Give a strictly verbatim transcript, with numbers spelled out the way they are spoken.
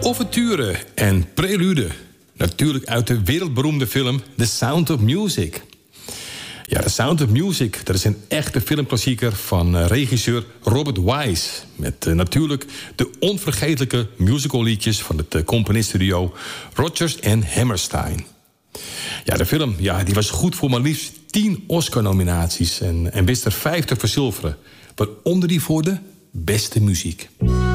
Ouverture en prelude. Natuurlijk uit de wereldberoemde film The Sound of Music. Ja, The Sound of Music, dat is een echte filmklassieker van regisseur Robert Wise. Met uh, natuurlijk de onvergetelijke musicalliedjes van het uh, componistenduo Rodgers en Hammerstein. Ja, de film ja, die was goed voor maar liefst tien Oscar-nominaties en, en wist er vijf te verzilveren. Waaronder die voor de beste muziek.